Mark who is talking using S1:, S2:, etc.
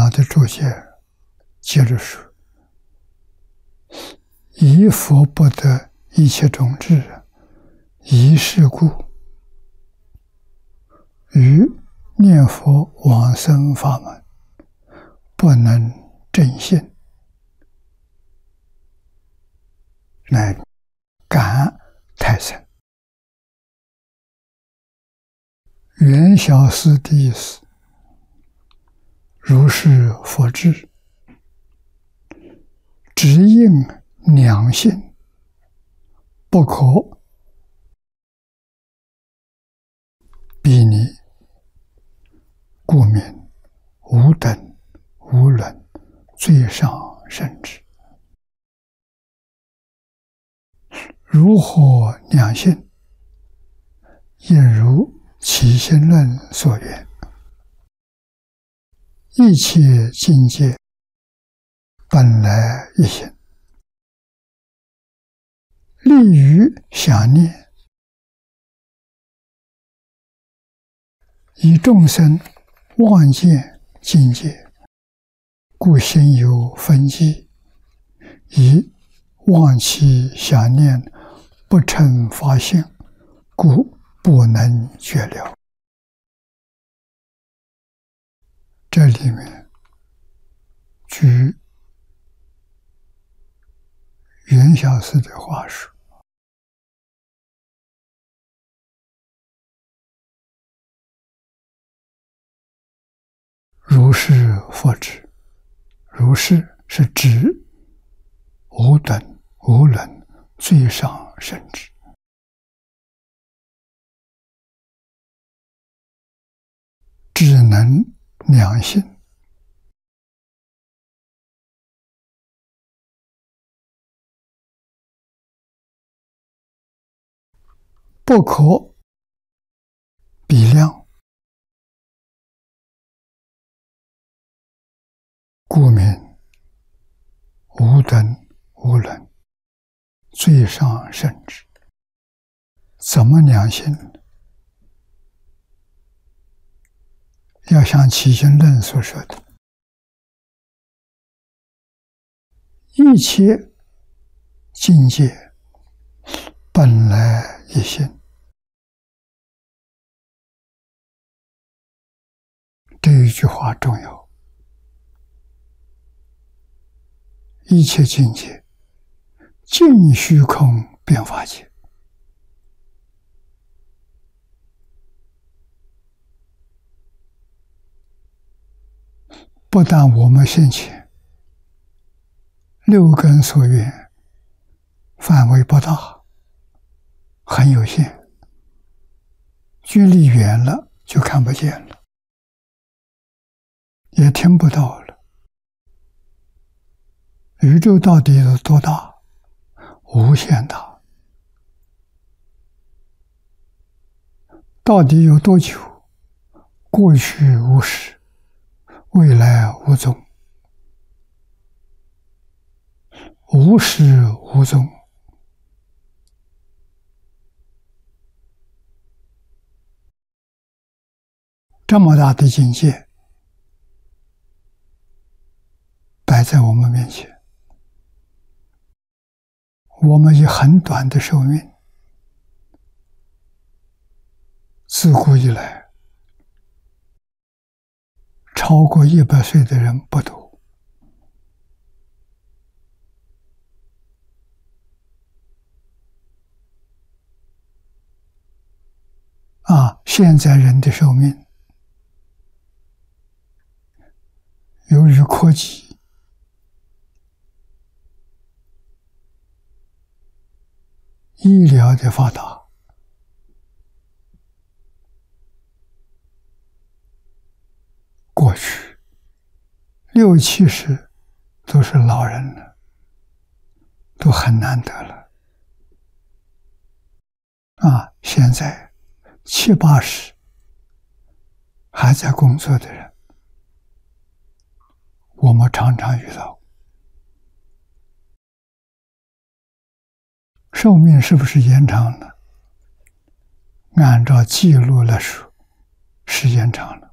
S1: 讲的注解接着说：“以佛不得一切种智，以是故，于念佛往生法门不能正信，乃感太深。”原小师的意思：如是佛智，只应两性，不可比拟，故名无等无伦，最上甚至。如何两性？应如起心论所言，一切境界本来一心，利于想念，以众生望见境界，故心有分际，以忘其想念，不称法性，故不能觉了。这里面据原小师的话说，如是佛智，如是是指无等无伦，最上甚至。只能两性，不可比量，故名无等无伦，最上甚至。怎么两性呢？要像起心论所说的，一切境界本来一心，这一句话重要。一切境界尽虚空变法界，不但我们现前六根所缘范围不大，很有限，距离远了就看不见了，也听不到了。宇宙到底有多大？无限大。到底有多久？过去无始，未来无踪，无始无踪。这么大的境界摆在我们面前，我们以很短的寿命，自古以来超过100岁的人不多。现在人的寿命，由于科技医疗的发达，过去60、70都是老人了，都很难得了。现在70、80还在工作的人，我们常常遇到。寿命是不是延长了？按照记录来说，是延长了。